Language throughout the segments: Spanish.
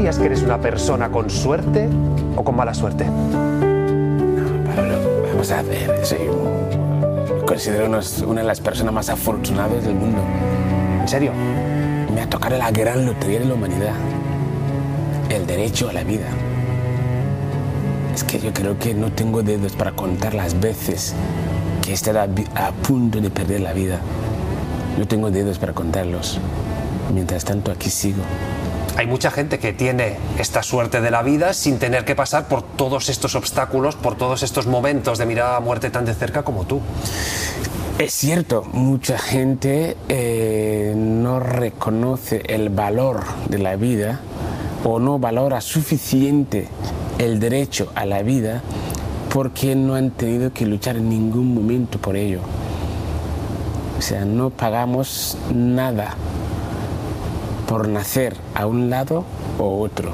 dirías que eres una persona con suerte o con mala suerte? No, Pablo, vamos a ver, me considero una de las personas más afortunadas del mundo. ¿En serio? Me ha tocado la gran lotería de la humanidad, el derecho a la vida. Es que yo creo que no tengo dedos para contar las veces que he estado a punto de perder la vida. No tengo dedos para contarlos. Mientras tanto, aquí sigo. Hay mucha gente que tiene esta suerte de la vida sin tener que pasar por todos estos obstáculos, por todos estos momentos de mirar a la muerte tan de cerca como tú. Es cierto, mucha gente no reconoce el valor de la vida o no valora suficiente el derecho a la vida porque no han tenido que luchar en ningún momento por ello. O sea, no pagamos nada por nacer a un lado o otro.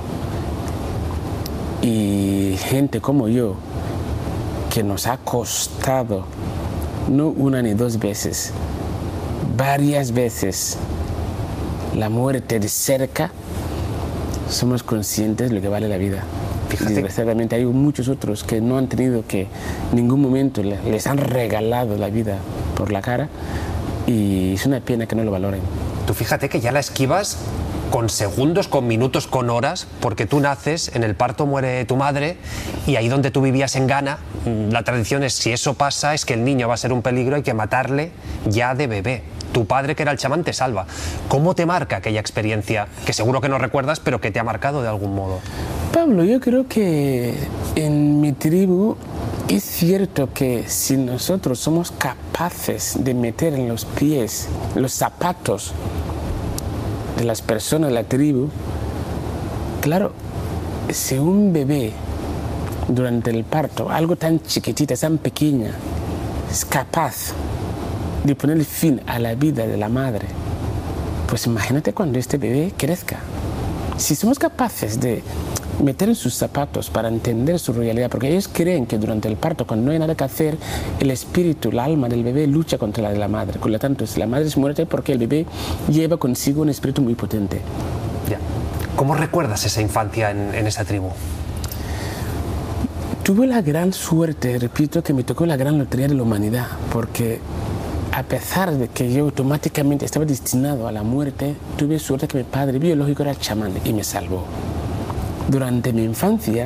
Y gente como yo, que nos ha costado no una ni dos veces, varias veces la muerte de cerca, somos conscientes de lo que vale la vida. Fíjate. Desgraciadamente hay muchos otros que no han tenido que en ningún momento les han regalado la vida por la cara y es una pena que no lo valoren. Tú fíjate que ya la esquivas con segundos, con minutos, con horas, porque tú naces, en el parto muere tu madre y ahí donde tú vivías en Ghana, la tradición es, si eso pasa, es que el niño va a ser un peligro, hay que matarle ya de bebé. Tu padre, que era el chamán, te salva. ¿Cómo te marca aquella experiencia, que seguro que no recuerdas, pero que te ha marcado de algún modo? Pablo, yo creo que en mi tribu es cierto que si nosotros somos capaces de meter en los pies los zapatos de las personas de la tribu, claro, si un bebé durante el parto, algo tan chiquitita, tan pequeña, es capaz de poner fin a la vida de la madre, pues imagínate cuando este bebé crezca. Si somos capaces de meter en sus zapatos para entender su realidad, porque ellos creen que durante el parto, cuando no hay nada que hacer, el espíritu, el alma del bebé lucha contra la de la madre. Por lo tanto, si la madre es muerta, porque el bebé lleva consigo un espíritu muy potente. Ya. ¿Cómo recuerdas esa infancia en esa tribu? Tuve la gran suerte, repito, que me tocó la gran lotería de la humanidad, porque a pesar de que yo automáticamente estaba destinado a la muerte, tuve suerte que mi padre biológico era chamán y me salvó. Durante mi infancia,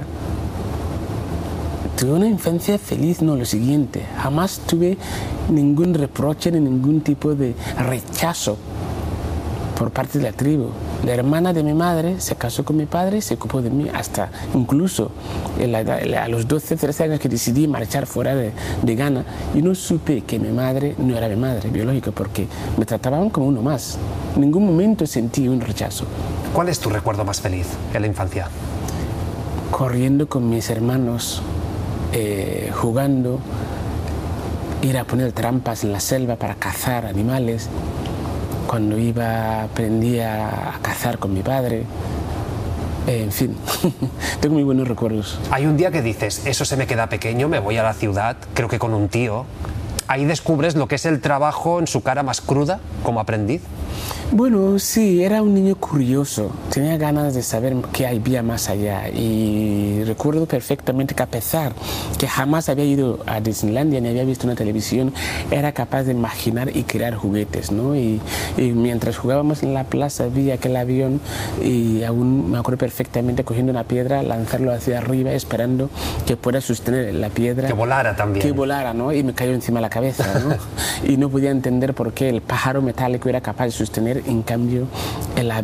tuve una infancia feliz, no lo siguiente, jamás tuve ningún reproche ni ningún tipo de rechazo por parte de la tribu. La hermana de mi madre se casó con mi padre y se ocupó de mí hasta incluso a los 12, 13 años que decidí marchar fuera de Ghana y no supe que mi madre no era mi madre biológica porque me trataban como uno más. En ningún momento sentí un rechazo. ¿Cuál es tu recuerdo más feliz en la infancia? Corriendo con mis hermanos, jugando, ir a poner trampas en la selva para cazar animales. Cuando aprendí a cazar con mi padre, en fin, tengo muy buenos recuerdos. Hay un día que dices, eso se me queda pequeño, me voy a la ciudad, creo que con un tío. Ahí descubres lo que es el trabajo en su cara más cruda como aprendiz. Bueno, sí, era un niño curioso, tenía ganas de saber qué había más allá y recuerdo perfectamente que a pesar que jamás había ido a Disneylandia ni había visto una televisión, era capaz de imaginar y crear juguetes, ¿no? Y mientras jugábamos en la plaza vi aquel avión y aún me acuerdo perfectamente cogiendo una piedra, lanzarlo hacia arriba esperando que pueda sostener la piedra. Que volara también. Que volara, ¿no? Y me cayó encima de la cabeza, ¿no? Y no podía entender por qué el pájaro metálico era capaz de sostener, en cambio la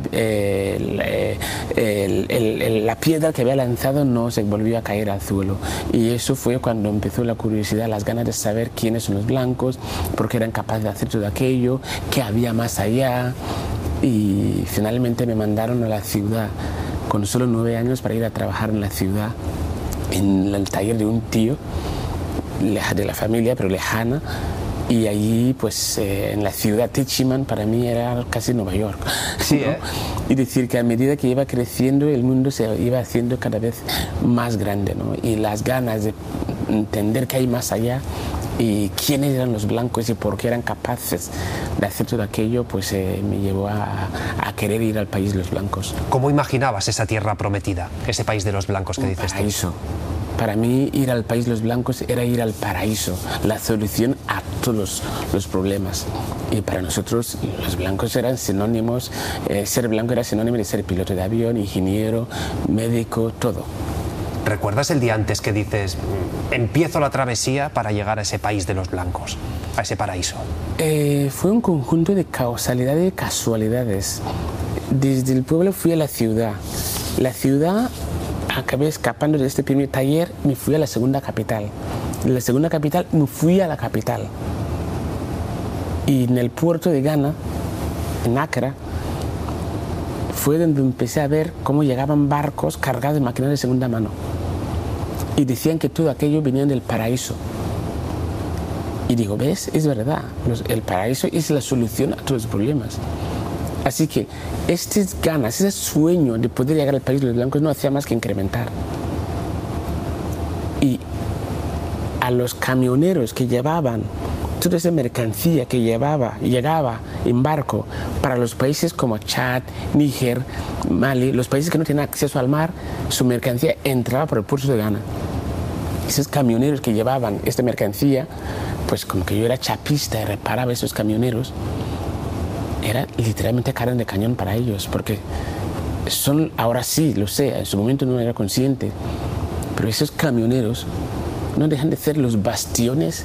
piedra que había lanzado no se volvió a caer al suelo. Y eso fue cuando empezó la curiosidad, las ganas de saber quiénes son los blancos, por qué eran capaces de hacer todo aquello, qué había más allá. Y finalmente me mandaron a la ciudad con solo 9 años para ir a trabajar en la ciudad, en el taller de un tío de la familia, pero lejana. Y allí, pues, en la ciudad Techiman, para mí era casi Nueva York. Sí, ¿no? Y decir que a medida que iba creciendo, el mundo se iba haciendo cada vez más grande, ¿no? Y las ganas de entender que hay más allá y quiénes eran los blancos y por qué eran capaces de hacer todo aquello, pues me llevó a querer ir al país de los blancos. ¿Cómo imaginabas esa tierra prometida, ese país de los blancos que dices tú? Paraíso. Para mí ir al país de los blancos era ir al paraíso, la solución a todos los problemas. Y para nosotros los blancos eran sinónimos, ser blanco era sinónimo de ser piloto de avión, ingeniero, médico, todo. ¿Recuerdas el día antes que dices, empiezo la travesía para llegar a ese país de los blancos, a ese paraíso? Fue un conjunto de causalidades y casualidades. Desde el pueblo fui a la ciudad. La ciudad, acabé escapando de este primer taller, me fui a la segunda capital. De la segunda capital me fui a la capital. Y en el puerto de Ghana, en Accra, fue donde empecé a ver cómo llegaban barcos cargados de maquinaria de segunda mano. Y decían que todo aquello venía del paraíso. Y digo, ¿ves? Es verdad, el paraíso es la solución a todos los problemas. Así que estas ganas, ese sueño de poder llegar al país de los blancos no hacía más que incrementar. Y a los camioneros que llevaban toda esa mercancía que llegaba en barco para los países como Chad, Níger, Mali, los países que no tenían acceso al mar, su mercancía entraba por el puerto de Ghana. Esos camioneros que llevaban esta mercancía, pues como que yo era chapista y reparaba a esos camioneros, era literalmente carne de cañón para ellos, porque son, ahora sí, lo sé, en su momento no era consciente, pero esos camioneros no dejan de ser los bastiones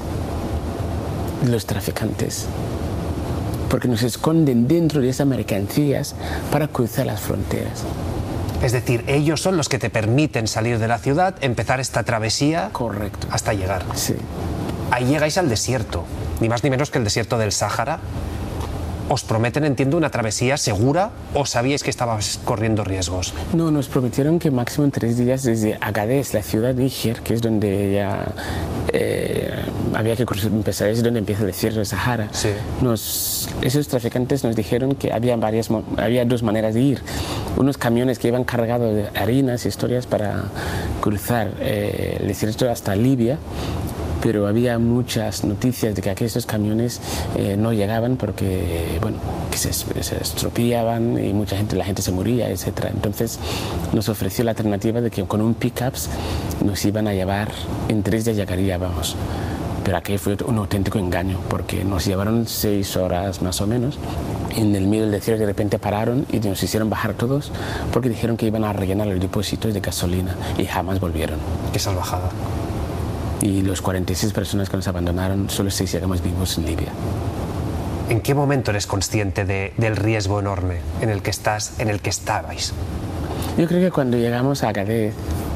de los traficantes, porque nos esconden dentro de esas mercancías para cruzar las fronteras. Es decir, ellos son los que te permiten salir de la ciudad, empezar esta travesía. Correcto. Hasta llegar. Sí. Ahí llegáis al desierto, ni más ni menos que el desierto del Sáhara. ¿Os prometen, entiendo, una travesía segura o sabíais que estabais corriendo riesgos? No, nos prometieron que máximo en 3 días desde Agadez, la ciudad de Níger, que es donde ya había que empezar, es donde empieza el desierto del Sahara. Sí. Esos traficantes nos dijeron que había 2 maneras de ir. Unos camiones que iban cargados de harinas y historias para cruzar el desierto hasta Libia, pero había muchas noticias de que aquellos camiones no llegaban porque, bueno, que se estropeaban y la gente se moría, etc. Entonces nos ofreció la alternativa de que con un pickups nos iban a llevar, en 3 días llegaríamos. Pero aquello fue un auténtico engaño, porque nos llevaron 6 horas más o menos. En el medio del desierto de repente pararon y nos hicieron bajar todos porque dijeron que iban a rellenar los depósitos de gasolina y jamás volvieron. Qué salvajada. Y los 46 personas que nos abandonaron, solo 6 llegamos vivos en Libia. ¿En qué momento eres consciente del riesgo enorme en el que estabais? Yo creo que cuando llegamos a Agadez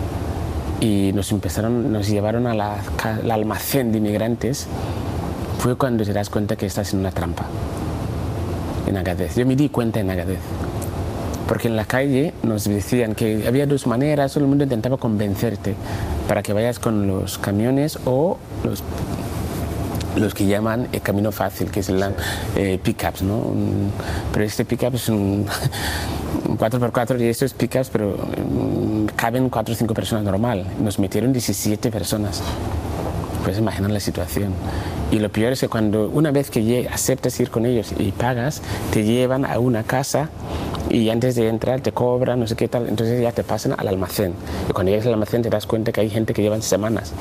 y nos llevaron al almacén de inmigrantes, fue cuando te das cuenta que estás en una trampa. En Agadez. Yo me di cuenta en Agadez. Porque en la calle nos decían que había 2 maneras, todo el mundo intentaba convencerte para que vayas con los camiones o los que llaman el camino fácil, que es el pickups, ¿no? Pero este pickup es un 4x4 y estos pickups, pero caben 4 o 5 personas normal. Nos metieron 17 personas. Puedes imaginar la situación. Y lo peor es que una vez que aceptas ir con ellos y pagas, te llevan a una casa y antes de entrar te cobran, no sé qué tal, entonces ya te pasan al almacén. Y cuando llegas al almacén te das cuenta que hay gente que llevan semanas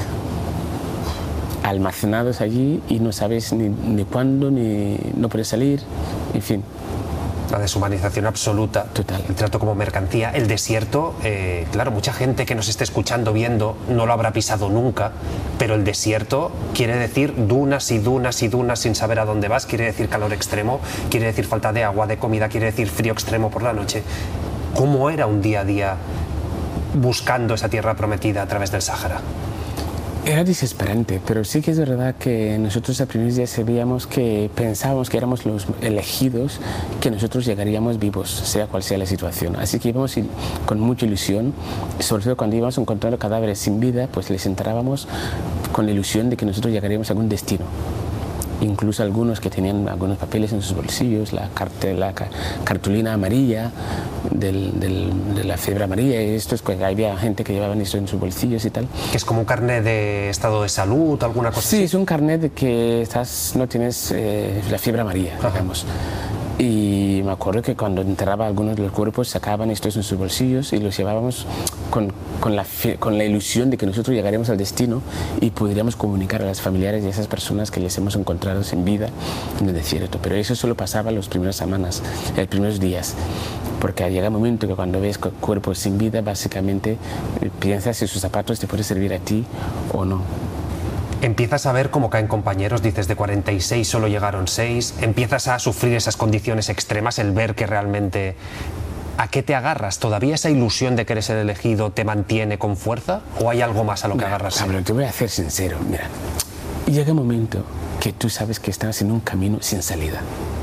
almacenados allí y no sabes ni cuándo, ni no puedes salir, en fin. La deshumanización absoluta. Total. El trato como mercancía. El desierto, claro, mucha gente que nos esté escuchando, viendo, no lo habrá pisado nunca, pero el desierto quiere decir dunas y dunas y dunas sin saber a dónde vas, quiere decir calor extremo, quiere decir falta de agua, de comida, quiere decir frío extremo por la noche. ¿Cómo era un día a día buscando esa tierra prometida a través del Sáhara? Era desesperante, pero sí que es verdad que nosotros a primeros días pensábamos que éramos los elegidos, que nosotros llegaríamos vivos, sea cual sea la situación. Así que íbamos con mucha ilusión, sobre todo cuando íbamos encontrando cadáveres sin vida, pues les entrábamos con la ilusión de que nosotros llegaríamos a algún destino. incluso algunos que tenían algunos papeles en sus bolsillos, la cartulina amarilla de la fiebre amarilla, y esto es que había gente que llevaba esto en sus bolsillos y tal. ¿Que es como un carnet de estado de salud, alguna cosa así? Sí, es un carnet de que no tienes la fiebre amarilla, digamos. Y me acuerdo que cuando enterraba algunos de los cuerpos sacaban estos en sus bolsillos y los llevábamos con la ilusión de que nosotros llegaremos al destino y podríamos comunicar a las familiares de esas personas que les hemos encontrado sin vida en el desierto. Pero eso solo pasaba las primeras semanas, los primeros días, porque llega un momento que cuando ves cuerpos sin vida, básicamente piensas si sus zapatos te pueden servir a ti o no. Empiezas a ver cómo caen compañeros, dices de 46 solo llegaron 6, empiezas a sufrir esas condiciones extremas, el ver que realmente... ¿A qué te agarras? ¿Todavía esa ilusión de que eres el elegido te mantiene con fuerza? ¿O hay algo más a lo que agarras? Pablo, te voy a ser sincero, mira, llega un momento que tú sabes que estás en un camino sin salida.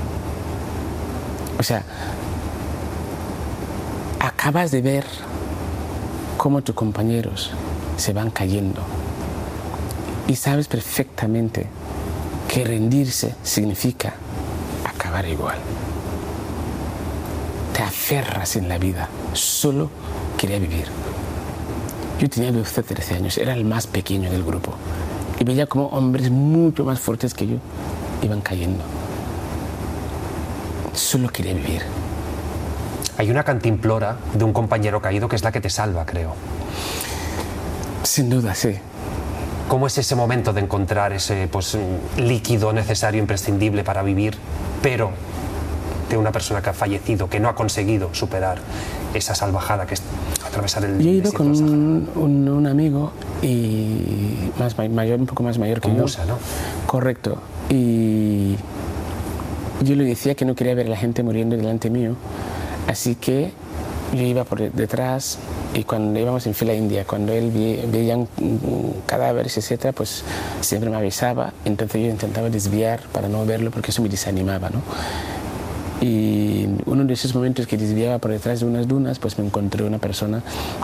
O sea, acabas de ver cómo tus compañeros se van cayendo. Y sabes perfectamente que rendirse significa acabar igual. Te aferras en la vida, solo quería vivir. Yo tenía 12 o 13 años, era el más pequeño del grupo. Y veía como hombres mucho más fuertes que yo iban cayendo. Solo quería vivir. Hay una cantimplora de un compañero caído que es la que te salva, creo. Sin duda, sí. ¿Cómo es ese momento de encontrar ese líquido necesario, imprescindible para vivir, pero de una persona que ha fallecido, que no ha conseguido superar esa salvajada que es atravesar el desierto? Yo he ido con un amigo y un poco más mayor que yo. Musa, ¿no? Correcto. Y yo le decía que no quería ver a la gente muriendo delante mío, así que yo iba por detrás. Y cuando íbamos en fila india, cuando él veía un cadáver, etcétera, pues siempre me avisaba. Entonces yo intentaba desviar para no verlo porque eso me desanimaba, ¿no? Y uno de esos momentos que desviaba por detrás de unas dunas, pues me encontré una persona,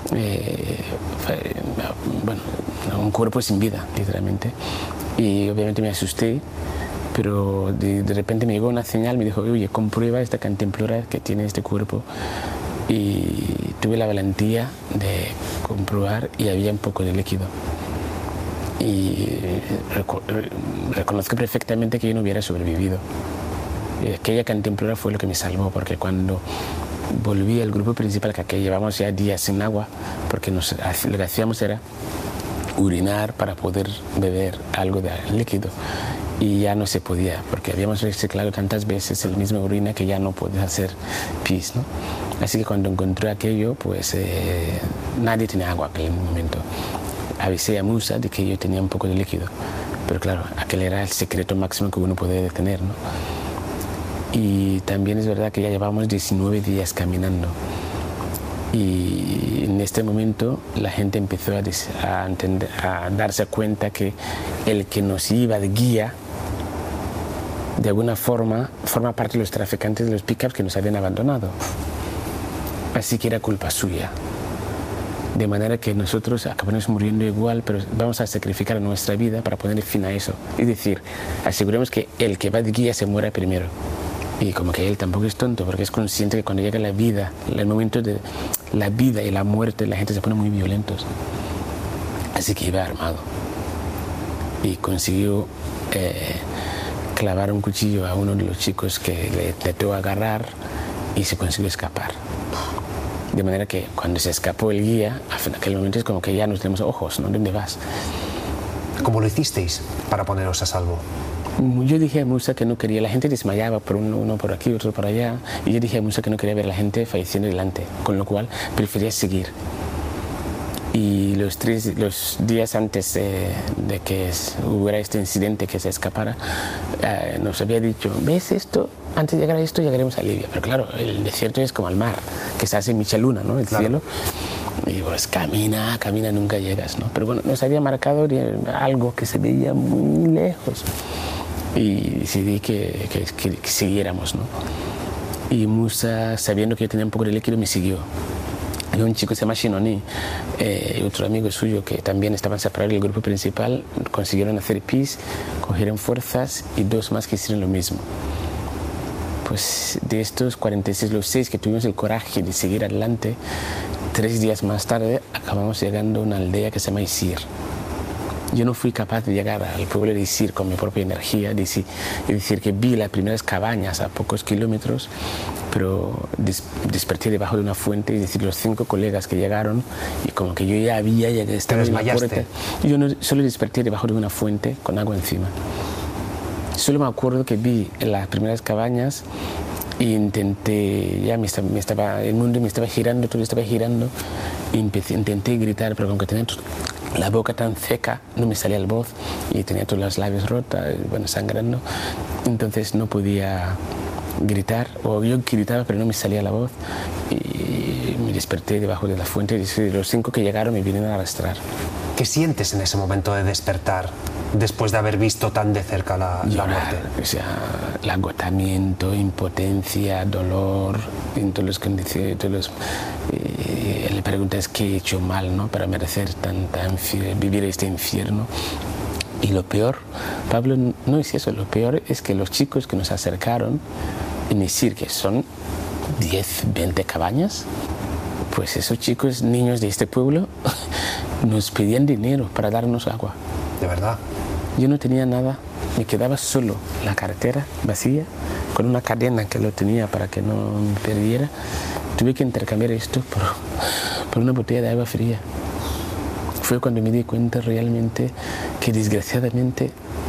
un cuerpo sin vida, literalmente. Y obviamente me asusté, pero de repente me llegó una señal, me dijo, oye, comprueba esta cantimplora que tiene este cuerpo. Y tuve la valentía de comprobar y había un poco de líquido. Y reconozco perfectamente que yo no hubiera sobrevivido. Y aquella cantimplora fue lo que me salvó, porque cuando volví al grupo principal, que llevamos ya días sin agua, porque lo que hacíamos era urinar para poder beber algo de líquido. Y ya no se podía, porque habíamos reciclado tantas veces el mismo orina que ya no podía hacer pis, ¿no? Así que cuando encontré aquello, pues nadie tenía agua en aquel momento. Avisé a Musa de que yo tenía un poco de líquido, pero claro, aquel era el secreto máximo que uno podía tener, ¿no? Y también es verdad que ya llevábamos 19 días caminando. Y en este momento la gente empezó a darse cuenta que el que nos iba de guía, de alguna forma, forma parte de los traficantes de los pickups que nos habían abandonado. Así que era culpa suya. De manera que nosotros acabamos muriendo igual, pero vamos a sacrificar nuestra vida para poner fin a eso. Es decir, aseguremos que el que va de guía se muera primero. Y como que él tampoco es tonto, porque es consciente que cuando llega la vida, el momento de la vida y la muerte, la gente se pone muy violentos. Así que iba armado. Y consiguió clavar un cuchillo a uno de los chicos que le trató de agarrar y se consiguió escapar. De manera que cuando se escapó el guía, en aquel momento es como que ya nos tenemos ojos, ¿no? ¿Dónde vas? ¿Cómo lo hicisteis para poneros a salvo? Yo dije a Musa que no quería, la gente desmayaba, uno por aquí, otro por allá, y yo dije a Musa que no quería ver a la gente falleciendo delante, con lo cual prefería seguir. Y los días antes de que hubiera este incidente, que se escapara, nos había dicho, ¿ves esto? Antes de llegar a esto llegaremos a Libia. Pero claro, el desierto es como el mar, que se hace mucha luna, ¿no? El cielo. Y pues camina, nunca llegas, ¿no? Pero bueno, nos había marcado algo que se veía muy lejos. Y decidí que siguiéramos, ¿no? Y Musa, sabiendo que yo tenía un poco de líquido, me siguió. Había un chico que se llama Shinoni, otro amigo suyo que también estaban separados del grupo principal, consiguieron hacer pis, cogieron fuerzas y 2 más que hicieron lo mismo. Pues de estos 46, los 6 que tuvimos el coraje de seguir adelante, 3 días más tarde acabamos llegando a una aldea que se llama Isir. Yo no fui capaz de llegar al pueblo de Isir con mi propia energía, es decir, que vi las primeras cabañas a pocos kilómetros, pero desperté debajo de una fuente, es decir, los 5 colegas que llegaron, y como que yo ya había llegado, estaba en la puerta. Yo no, solo desperté debajo de una fuente con agua encima. Solo me acuerdo que vi en las primeras cabañas e intenté, ya el mundo me estaba girando, todo estaba girando, y intenté gritar, pero aunque tenía la boca tan seca, no me salía la voz y tenía todos los labios rotos, bueno, sangrando, entonces no podía gritar, o yo gritaba pero no me salía la voz, y me desperté debajo de la fuente y los 5 que llegaron me vinieron a arrastrar. ¿Qué sientes en ese momento de despertar, después de haber visto tan de cerca la muerte? O sea, el agotamiento, impotencia, dolor, en todos los condiciones, le preguntas qué he hecho mal, ¿no?, para merecer vivir este infierno. Y lo peor, Pablo, no es eso, lo peor es que los chicos que nos acercaron, en decir que son 10, 20 cabañas, pues esos chicos, niños de este pueblo, nos pedían dinero para darnos agua. ¿De verdad? Yo no tenía nada, me quedaba solo la cartera vacía, con una cadena que lo tenía para que no me perdiera. Tuve que intercambiar esto por una botella de agua fría. Fue cuando me di cuenta realmente que desgraciadamente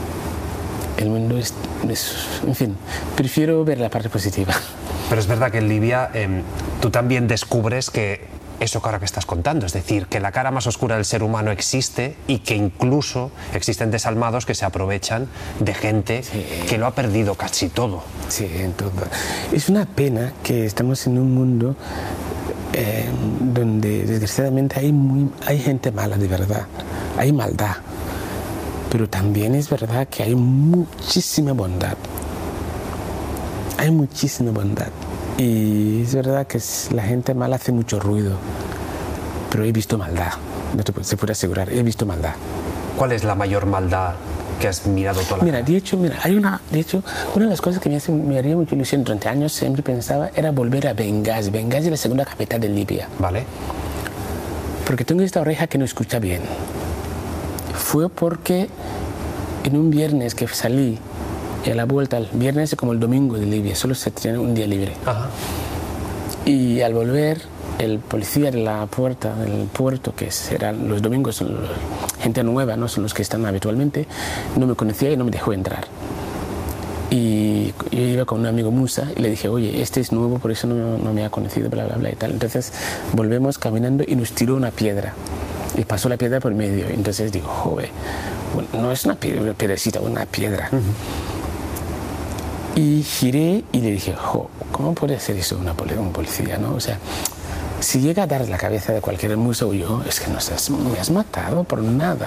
el mundo es en fin, prefiero ver la parte positiva. Pero es verdad que en Libia tú también descubres que eso que ahora que estás contando, es decir, que la cara más oscura del ser humano existe y que incluso existen desalmados que se aprovechan de gente que lo ha perdido casi todo. Sí, todo. Es una pena que estamos en un mundo donde desgraciadamente hay gente mala de verdad, hay maldad, pero también es verdad que hay muchísima bondad. Hay muchísima bondad. Y es verdad que la gente mala hace mucho ruido, pero he visto maldad, se puede asegurar, he visto maldad. ¿Cuál es la mayor maldad que has mirado toda la vida? De hecho, una de las cosas que me haría mucha ilusión durante años, siempre pensaba, era volver a Benghazi. Benghazi es la segunda capital de Libia. Vale. Porque tengo esta oreja que no escucha bien. Fue porque en un viernes que salí, y a la vuelta, el viernes es como el domingo de Libia, solo se tiene un día libre. Ajá. Y al volver, el policía de la puerta del puerto, que eran los domingos, gente nueva, no son los que están habitualmente, no me conocía y no me dejó entrar. Y yo iba con un amigo Musa y le dije, oye, este es nuevo, por eso no me ha conocido, bla, bla, bla y tal. Entonces volvemos caminando y nos tiró una piedra. Y pasó la piedra por medio. Entonces digo, joder, bueno, no es una piedrecita, una piedra. Y giré y le dije, ¿cómo puede hacer eso un policía, no? O sea, si llega a dar la cabeza de cualquier musa o yo, es que me has matado por nada.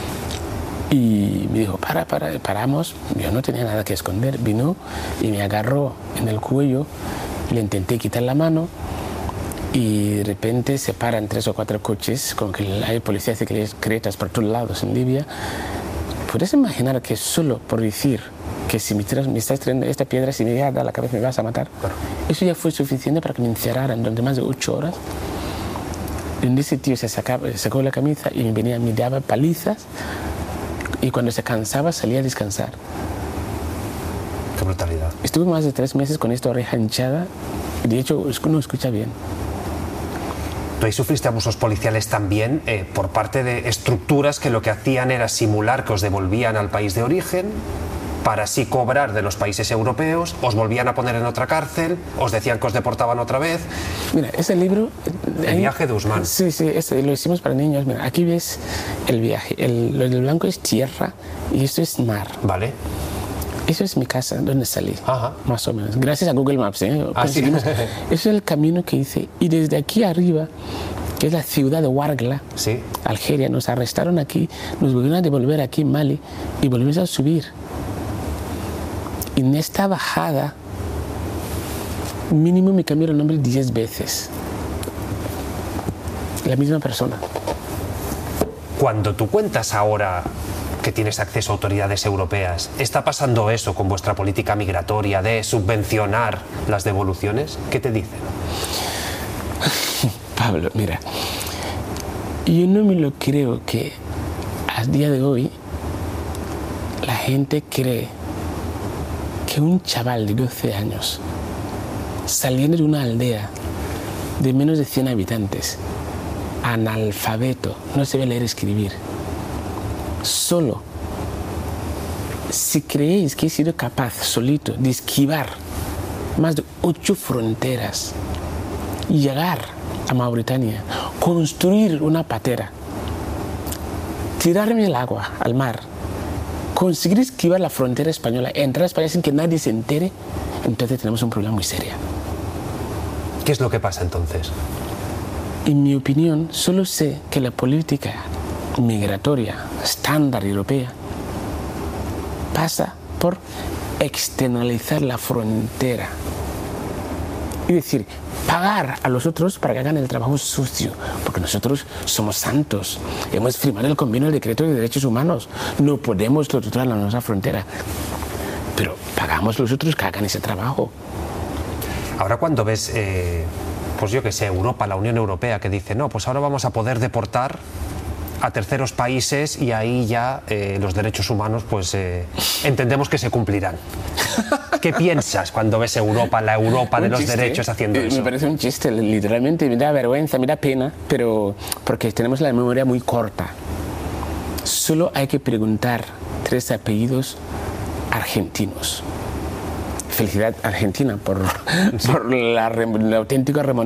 Y me dijo, paramos. Yo no tenía nada que esconder. Vino y me agarró en el cuello, le intenté quitar la mano y de repente se paran 3 o 4 coches, como que hay policías secretas por todos lados en Libia. ¿Puedes imaginar que solo por decir que si me estás trayendo esta piedra, si me llega a dar la cabeza me vas a matar? Claro. Eso ya fue suficiente para que me encerraran durante más de 8 horas. Donde ese tío sacó la camisa y me daba palizas, y cuando se cansaba salía a descansar. Qué brutalidad. Estuve más de 3 meses con esta oreja hinchada y de hecho no escucha bien. ¿Tú ahí sufriste abusos policiales también por parte de estructuras que lo que hacían era simular que os devolvían al país de origen para así cobrar de los países europeos, os volvían a poner en otra cárcel, os decían que os deportaban otra vez? Mira, ese libro... El viaje de Usman. Sí, lo hicimos para niños. Mira, aquí ves el viaje. Lo del blanco es tierra y esto es mar. Vale. Eso es mi casa, donde salí. Ajá. Más o menos. Gracias a Google Maps. Sí. Eso es el camino que hice. Y desde aquí arriba, que es la ciudad de Ouargla, sí, Algeria, nos arrestaron aquí, nos volvieron a devolver aquí en Mali y volvimos a subir. En esta bajada, mínimo me cambiaron el nombre 10 veces. la misma persona. Cuando tú cuentas ahora que tienes acceso a autoridades europeas, ¿está pasando eso con vuestra política migratoria de subvencionar las devoluciones? ¿Qué te dicen? Pablo, mira, yo no me lo creo que a día de hoy la gente cree que un chaval de 12 años saliendo de una aldea de menos de 100 habitantes, analfabeto, no sabe leer y escribir, solo, si creéis que he sido capaz solito de esquivar más de 8 fronteras, llegar a Mauritania, construir una patera, tirarme al agua, al mar, conseguir esquivar la frontera española, entrar a España sin que nadie se entere, entonces tenemos un problema muy serio. ¿Qué es lo que pasa entonces? En mi opinión, solo sé que la política migratoria estándar europea pasa por externalizar la frontera. Es decir, pagar a los otros para que hagan el trabajo sucio, porque nosotros somos santos, hemos firmado el convenio del decreto de derechos humanos, no podemos torturar a nuestra frontera, pero pagamos a los otros que hagan ese trabajo. Ahora cuando ves, pues yo que sé, Europa, la Unión Europea, que dice, no, pues ahora vamos a poder deportar a terceros países y ahí ya los derechos humanos pues entendemos que se cumplirán. ¿Qué piensas cuando ves Europa, la Europa de los derechos haciendo eso? Me parece un chiste, literalmente, me da vergüenza, me da pena, pero porque tenemos la memoria muy corta. Solo hay que preguntar 3 apellidos argentinos. Felicidad Argentina por la auténtica remontada.